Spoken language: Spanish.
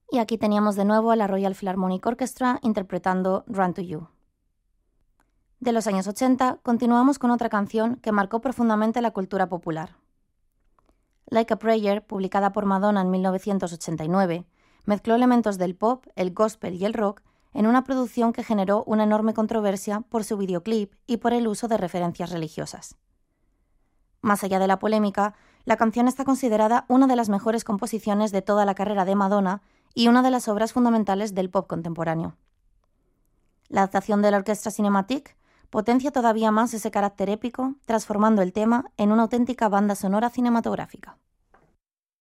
Y aquí teníamos de nuevo a la Royal Philharmonic Orchestra interpretando Run to You. De los años 80 continuamos con otra canción que marcó profundamente la cultura popular. Like a Prayer, publicada por Madonna en 1989, mezcló elementos del pop, el gospel y el rock en una producción que generó una enorme controversia por su videoclip y por el uso de referencias religiosas. Más allá de la polémica, la canción está considerada una de las mejores composiciones de toda la carrera de Madonna y una de las obras fundamentales del pop contemporáneo. La adaptación de la Orchestra Cinematique potencia todavía más ese carácter épico, transformando el tema en una auténtica banda sonora cinematográfica.